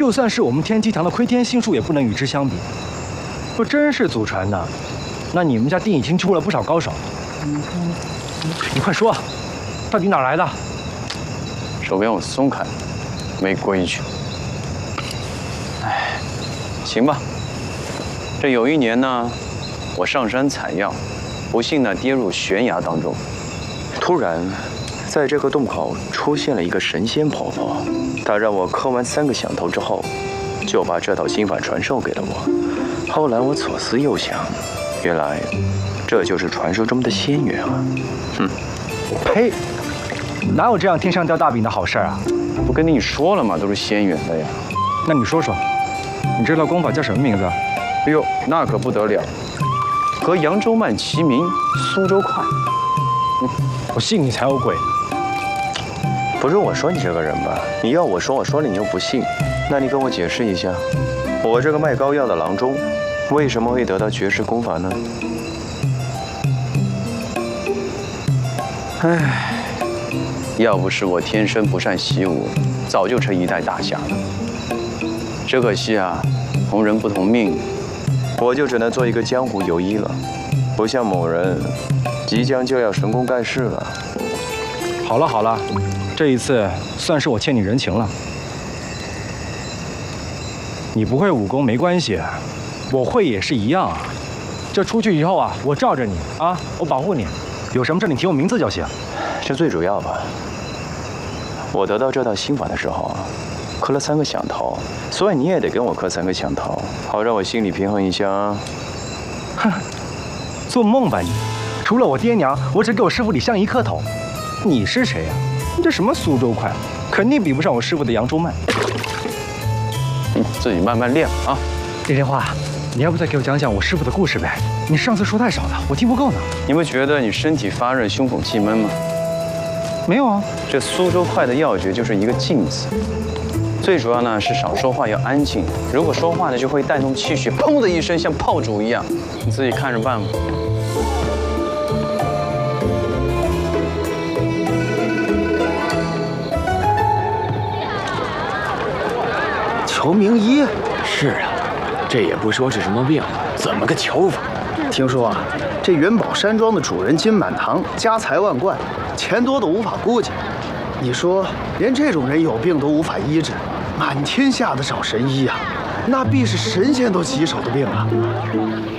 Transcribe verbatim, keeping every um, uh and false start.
就算是我们天机堂的窥天心术，也不能与之相比。若真是祖传的，那你们家定已经出了不少高手。你快说，到底哪来的？ 手别让我松开，没规矩。哎，行吧。这有一年呢，我上山采药，不幸呢跌入悬崖当中，突然。 在这个洞口出现了一个神仙婆婆，她让我磕完三个响头之后，就把这套心法传授给了我。后来我左思右想，原来这就是传说中的仙缘啊！哼， 呸！哪有这样天上掉大饼的好事啊？ 不跟你说了吗？都是仙缘的呀。 那你说说，你这套功法叫什么名字？ 哎呦，那可不得了，和扬州慢齐名，苏州快。 嗯，我信你才有鬼。 不是我说你这个人吧？你要我说，我说了你又不信，那你跟我解释一下，我这个卖膏药的郎中，为什么会得到绝世功法呢？唉，要不是我天生不善习武，早就成一代大侠了。只可惜啊，同人不同命，我就只能做一个江湖游医了，不像某人，即将就要神功盖世了。 好了好了。 这一次算是我欠你人情了。你不会武功没关系，我会也是一样啊。这出去以后啊，我罩着你啊，我保护你，有什么事你提我名字就行。 这最主要吧。我得到这套心法的时候啊，磕了三个响头，所以你也得跟我磕三个响头，好让我心里平衡一下啊。 哼，做梦吧你！除了我爹娘，我只给我师傅李相夷磕头。你是谁呀、啊？ 你这什么苏州快，肯定比不上我师傅的扬州慢。 嗯，自己慢慢练啊。 李莲花，你要不再给我讲讲我师傅的故事呗？你上次说太少了，我听不够呢。 你不觉得你身体发热、胸口气闷吗？ 没有啊。这苏州快的要诀就是一个静字，最主要呢是少说话，要安静。如果说话呢，就会带动气血，砰的一声，像炮竹一样。你自己看着办吧。 求名医？ 是啊，这也不说是什么病，怎么个求法？ 听说啊，这元宝山庄的主人金满堂家财万贯，钱多的无法估计。你说，连这种人有病都无法医治，满天下的找神医啊，那必是神仙都棘手的病啊！